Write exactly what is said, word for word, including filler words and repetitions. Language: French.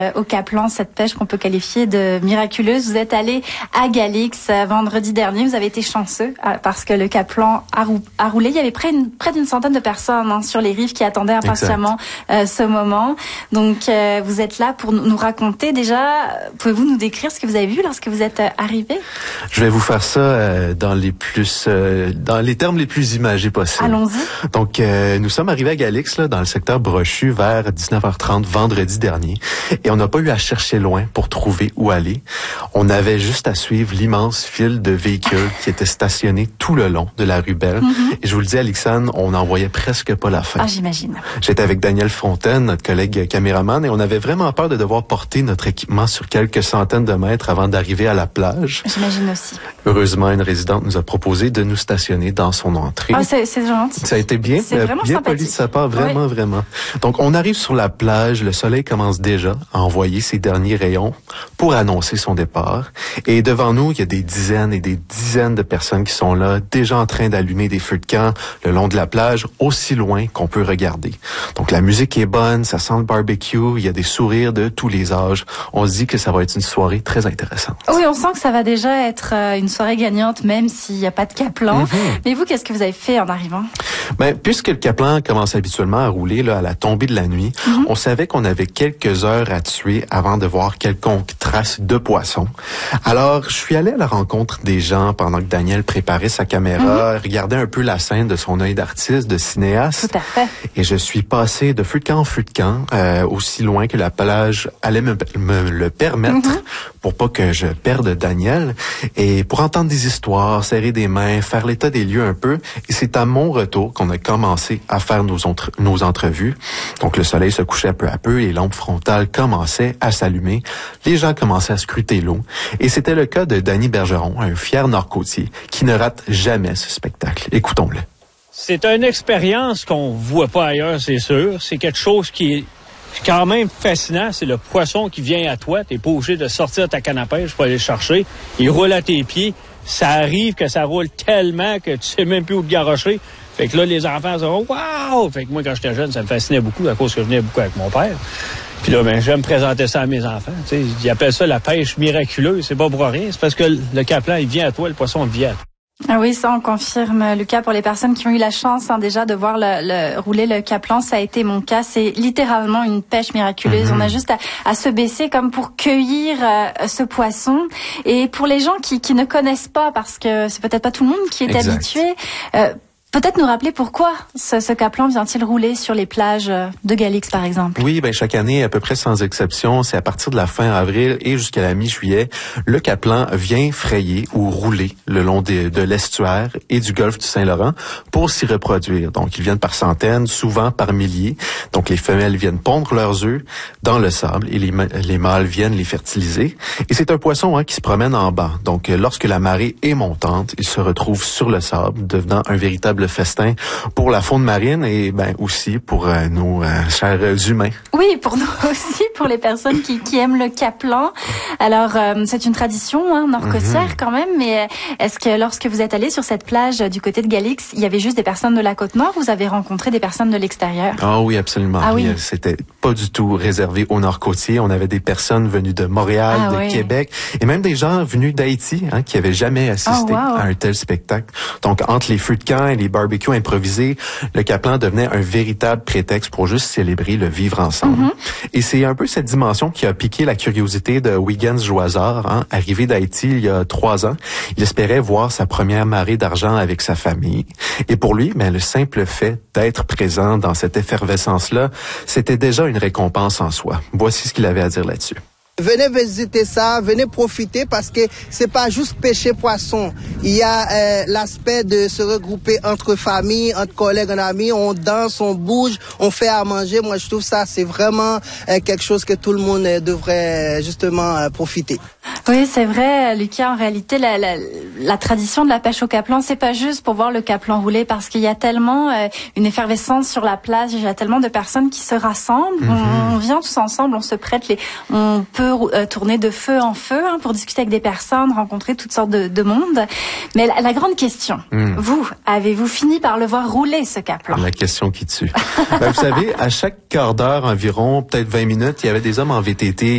Au Caplan, cette pêche qu'on peut qualifier de miraculeuse. Vous êtes allé à Galix vendredi dernier. Vous avez été chanceux parce que le Caplan a, rou a roulé. Il y avait près, une, près d'une centaine de personnes hein, sur les rives qui attendaient impatiemment euh, ce moment. Donc, euh, vous êtes là pour nous raconter. Déjà, pouvez-vous nous décrire ce que vous avez vu lorsque vous êtes euh, arrivé? Je vais vous faire ça euh, dans les plus, euh, dans les termes les plus imagés possibles. Allons-y. Donc, euh, nous sommes arrivés à Galix, là, dans le secteur Brochu, vers dix-neuf heures trente vendredi dernier. Et on n'a pas eu à chercher loin pour trouver où aller. On avait juste à suivre l'immense file de véhicules qui étaient stationnés tout le long de la rue Belle. Mm-hmm. Et je vous le dis, Alexandre, on n'en voyait presque pas la fin. Ah, j'imagine. J'étais avec Daniel Fontaine, notre collègue caméraman, et on avait vraiment peur de devoir porter notre équipement sur quelques centaines de mètres avant d'arriver à la plage. J'imagine aussi. Heureusement, une résidente nous a proposé de nous stationner dans son entrée. Ah, c'est, c'est gentil. Ça a été bien, c'est vraiment bien sympathique. poli de sa part, vraiment, oui. vraiment. Donc, on arrive sur la plage, le soleil commence déjà à envoyer ses derniers rayons pour annoncer son départ. Et devant nous, il y a des dizaines et des dizaines de personnes qui sont là, déjà en train d'allumer des feux de camp le long de la plage, aussi loin qu'on peut regarder. Donc, la musique est bonne, ça sent le barbecue, il y a des sourires de tous les âges. On se dit que ça va être une soirée très intéressante. Oui, on sent que ça va déjà être une soirée gagnante, même s'il n'y a pas de Caplan. Mm-hmm. Mais vous, qu'est-ce que vous avez fait en arrivant? Ben, puisque le Caplan commence habituellement à rouler là, à la tombée de la nuit, mm-hmm. on savait qu'on avait quelques heures à tuer avant de voir quelconque trace de poisson. Alors, je suis allé à la rencontre des gens pendant que Daniel préparait sa caméra, mm-hmm. regardait un peu la scène de son œil d'artiste, de cinéaste. Tout à fait. Et je suis passé de feu de camp en feu de camp, euh, aussi loin que la plage allait me, me le permettre, mm-hmm. pour pas que je perde Daniel, et pour entendre des histoires, serrer des mains, faire l'état des lieux un peu. Et c'est à mon retour qu'on a commencé à faire nos, entre, nos entrevues. Donc, le soleil se couchait peu à peu, les lampes frontales commençaient à s'allumer, les gens commençaient à scruter l'eau. Et c'était le cas de Danny Bergeron, un fier nord-côtier, qui ne rate jamais ce spectacle. Écoutons-le. C'est une expérience qu'on voit pas ailleurs, c'est sûr. C'est quelque chose qui est quand même fascinant. C'est le poisson qui vient à toi. T'es pas obligé de sortir ta canne à pêche pour aller le chercher. Il roule à tes pieds. Ça arrive que ça roule tellement que tu sais même plus où te garrocher. Fait que là, les enfants se disent « Wow! » Fait que moi, quand j'étais jeune, ça me fascinait beaucoup à cause que je venais beaucoup avec mon père. Puis là, ben, j'aime présenter ça à mes enfants. Tu sais, ils appellent ça la pêche miraculeuse. C'est pas pour rien. C'est parce que le Caplan, il vient à toi, le poisson vient à toi. Ah oui, ça on confirme, Lucas. Pour les personnes qui ont eu la chance hein, déjà de voir le, le rouler le Caplan, ça a été mon cas. C'est littéralement une pêche miraculeuse. Mm-hmm. On a juste à, à se baisser comme pour cueillir euh, ce poisson. Et pour les gens qui, qui ne connaissent pas, parce que c'est peut-être pas tout le monde qui est exact. habitué, euh, peut-être nous rappeler pourquoi ce, ce Caplan vient-il rouler sur les plages de Galix, par exemple? Oui, ben chaque année, à peu près sans exception, c'est à partir de la fin avril et jusqu'à la mi-juillet, le Caplan vient frayer ou rouler le long de, de l'estuaire et du golfe du Saint-Laurent pour s'y reproduire. Donc, ils viennent par centaines, souvent par milliers. Donc, les femelles viennent pondre leurs œufs dans le sable et les, les mâles viennent les fertiliser. Et c'est un poisson hein, qui se promène en bas. Donc, lorsque la marée est montante, il se retrouve sur le sable, devenant un véritable le festin pour la faune marine et ben aussi pour euh, nos euh, chers humains. Oui, pour nous aussi, pour les personnes qui, qui aiment le Caplan. Alors, euh, c'est une tradition hein, nord-côtière mm-hmm. quand même, mais est-ce que lorsque vous êtes allé sur cette plage du côté de Galix, il y avait juste des personnes de la Côte-Nord ou vous avez rencontré des personnes de l'extérieur? Ah oui, absolument. Ah, oui. C'était pas du tout réservé aux nord-côtiers. On avait des personnes venues de Montréal, ah, de oui. Québec et même des gens venus d'Haïti hein, qui avaient jamais assisté oh, wow. à un tel spectacle. Donc, entre les feux de camp et les barbecue improvisé, le Caplan devenait un véritable prétexte pour juste célébrer le vivre ensemble. Mm-hmm. Et c'est un peu cette dimension qui a piqué la curiosité de Huygens Joisard, hein, arrivé d'Haïti il y a trois ans. Il espérait voir sa première marée d'argent avec sa famille. Et pour lui, ben, le simple fait d'être présent dans cette effervescence-là, c'était déjà une récompense en soi. Voici ce qu'il avait à dire là-dessus. Venez visiter ça, venez profiter parce que c'est pas juste pêcher poisson. Il y a euh, l'aspect de se regrouper entre familles, entre collègues, en amis. On danse, on bouge, on fait à manger. Moi, je trouve ça, c'est vraiment euh, quelque chose que tout le monde euh, devrait justement euh, profiter. Oui, c'est vrai, Lucas. En réalité, la, la, la tradition de la pêche au Caplan, c'est pas juste pour voir le Caplan rouler, parce qu'il y a tellement euh, une effervescence sur la plage. Il y a tellement de personnes qui se rassemblent. Mm-hmm. On, on vient tous ensemble, on se prête les, on peut euh, tourner de feu en feu hein, pour discuter avec des personnes, rencontrer toutes sortes de, de monde. Mais la, la grande question, mm. vous, avez-vous fini par le voir rouler ce Caplan? La question qui tue. Ben, vous savez, à chaque quart d'heure environ, peut-être vingt minutes, il y avait des hommes en V T T